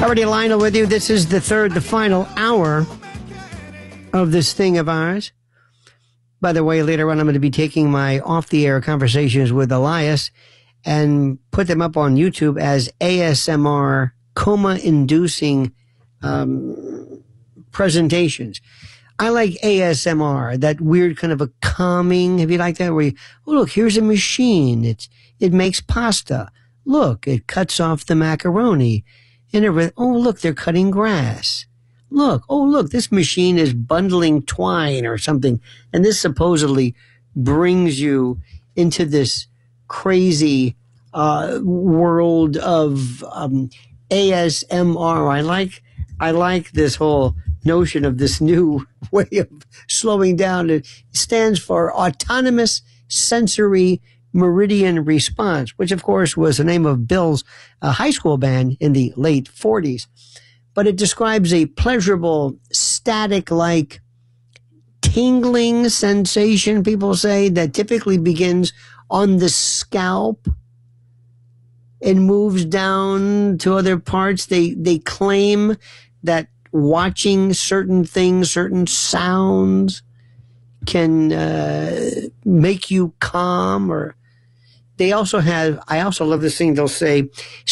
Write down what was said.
Already Lionel with you. This is the final hour of this thing of ours. By the way, later on, I'm going to be taking my off-the-air conversations with Elias and put them up on YouTube as ASMR coma-inducing presentations. I like ASMR, that weird kind of a calming, have you like that? Where you, oh, look, here's a machine. It makes pasta. Look, it cuts off the macaroni. And oh, look, they're cutting grass. Look, oh, look, this machine is bundling twine or something. And this supposedly brings you into this crazy world of ASMR. I like this whole notion of this new way of slowing down. It stands for Autonomous Sensory Meridian Response, which of course was the name of Bill's high school band in the late 40s. But it describes a pleasurable, static-like, tingling sensation, people say, that typically begins on the scalp and moves down to other parts. They claim that watching certain things, certain sounds can make you calm. Or they also have, I also love this thing, they'll say